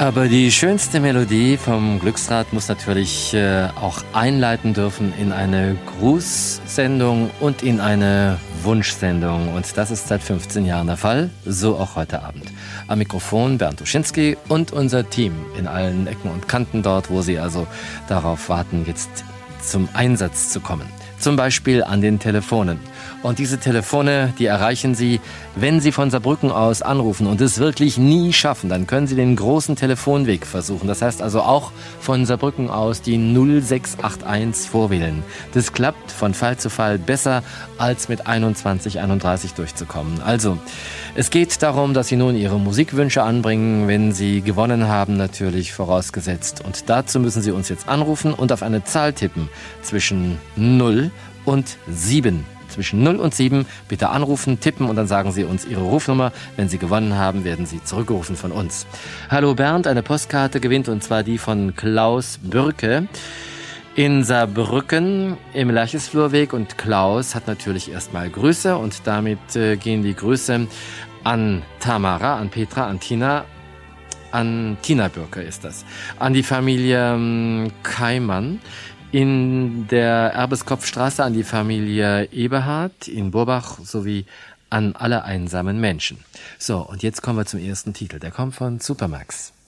Aber die schönste Melodie vom Glücksrad muss natürlich auch einleiten dürfen in eine Grußsendung und in eine Wunschsendung. Und das ist seit 15 Jahren der Fall, so auch heute Abend. Am Mikrofon Bernd Uschinski und unser Team in allen Ecken und Kanten dort, wo Sie also darauf warten, jetzt zum Einsatz zu kommen. Zum Beispiel an den Telefonen. Und diese Telefone, die erreichen Sie, wenn Sie von Saarbrücken aus anrufen und es wirklich nie schaffen, dann können Sie den großen Telefonweg versuchen. Das heißt also auch von Saarbrücken aus die 0681 vorwählen. Das klappt von Fall zu Fall besser, als mit 2131 durchzukommen. Also, es geht darum, dass Sie nun Ihre Musikwünsche anbringen, wenn Sie gewonnen haben, natürlich vorausgesetzt. Und dazu müssen Sie uns jetzt anrufen und auf eine Zahl tippen zwischen 0 und 7. Zwischen 0 und 7 bitte anrufen, tippen und dann sagen Sie uns Ihre Rufnummer. Wenn Sie gewonnen haben, werden Sie zurückgerufen von uns. Hallo Bernd, eine Postkarte gewinnt und zwar die von Klaus Bürke in Saarbrücken im Lerchesflurweg. Und Klaus hat natürlich erstmal Grüße und damit gehen die Grüße an Tamara, an Petra, an Tina Bürke ist das, an die Familie Keimann in der Erbeskopfstraße, an die Familie Eberhard in Burbach sowie an alle einsamen Menschen. So, und jetzt kommen wir zum ersten Titel. Der kommt von Supermax.